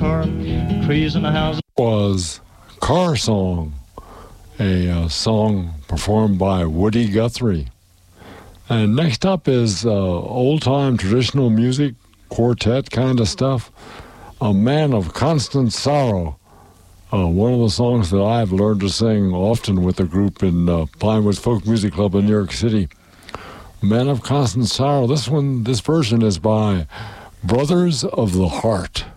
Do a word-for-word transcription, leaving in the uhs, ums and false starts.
car, trees and the houses. Was Car Song, a uh, song performed by Woody Guthrie. And next up is uh, old-time traditional music, quartet kind of stuff. A Man of Constant Sorrow, uh, one of the songs that I've learned to sing often with a group in uh, Pinewoods Folk Music Club in New York City. Man of Constant Sorrow. This one, this version is by Brothers of the Heart.